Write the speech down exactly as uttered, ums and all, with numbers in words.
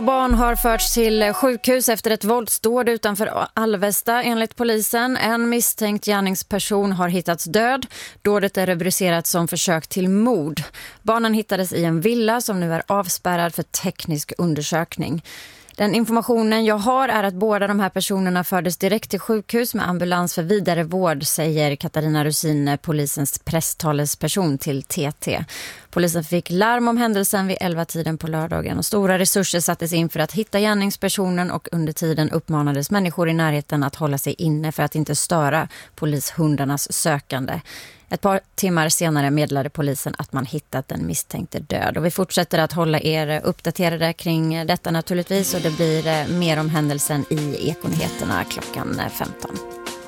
Barn har förts till sjukhus efter ett våldsdåd utanför Alvesta enligt polisen. En misstänkt gärningsperson har hittats död. Dådet är rubricerat som försök till mord. Barnen hittades i en villa som nu är avspärrad för teknisk undersökning. Den informationen jag har är att båda de här personerna fördes direkt till sjukhus med ambulans för vidare vård, säger Katarina Rusin, polisens presstalesperson till T T. Polisen fick larm om händelsen vid elva-tiden på lördagen och stora resurser sattes in för att hitta gärningspersonen, och under tiden uppmanades människor i närheten att hålla sig inne för att inte störa polishundarnas sökande. Ett par timmar senare meddelade polisen att man hittat den misstänkte död. Och vi fortsätter att hålla er uppdaterade kring detta naturligtvis, och det blir mer om händelsen i Ekonyheterna klockan femton.